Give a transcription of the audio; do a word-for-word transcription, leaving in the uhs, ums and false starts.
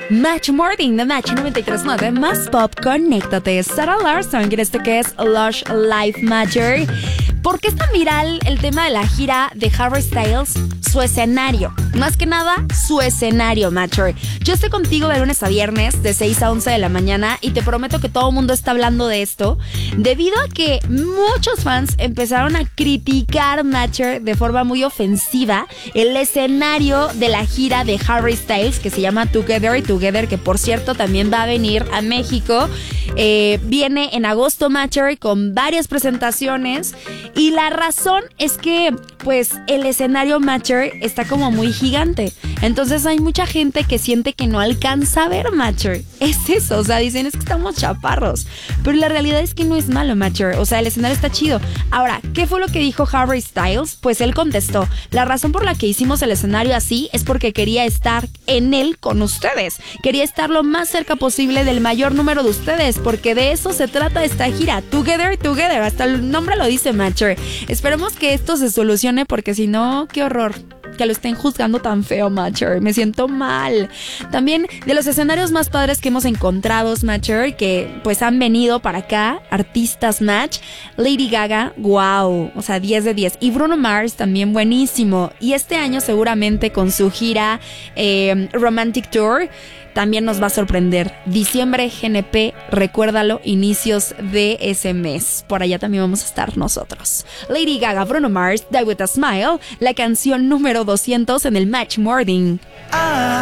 Match Morning de Match noventa y tres punto nueve más pop, conéctate. Sarah Larson, que esto que es Lush Life Matter. ¿Por qué es tan viral el tema de la gira de Harry Styles? Su escenario. Más que nada, su escenario, Matcher. Yo estoy contigo de lunes a viernes, de seis a once de la mañana, y te prometo que todo el mundo está hablando de esto, debido a que muchos fans empezaron a criticar, Matcher, de forma muy ofensiva, el escenario de la gira de Harry Styles, que se llama Together y Together, que por cierto también va a venir a México. Eh, viene en agosto, Matcher, con varias presentaciones. Y la razón es que, pues, el escenario, Matcher, está como muy gigante. Entonces hay mucha gente que siente que no alcanza a ver, Matcher. Es eso, o sea, dicen, es que estamos chaparros. Pero la realidad es que no es malo, Matcher. O sea, el escenario está chido. Ahora, ¿qué fue lo que dijo Harry Styles? Pues él contestó, la razón por la que hicimos el escenario así es porque quería estar en él con ustedes. Quería estar lo más cerca posible del mayor número de ustedes, porque de eso se trata esta gira. Together, together. Hasta el nombre lo dice, Matcher. Esperemos que esto se solucione, porque si no, qué horror que lo estén juzgando tan feo, Matcher. Me siento mal. También de los escenarios más padres que hemos encontrado, Matcher, que pues han venido para acá, artistas Match, Lady Gaga, wow, o sea, diez de diez. Y Bruno Mars también buenísimo. Y este año seguramente con su gira eh, Romantic Tour también nos va a sorprender. Diciembre, G N P, recuérdalo, inicios de ese mes. Por allá también vamos a estar nosotros. Lady Gaga, Bruno Mars, Die With A Smile, la canción número doscientos en el Match Morning. Ah.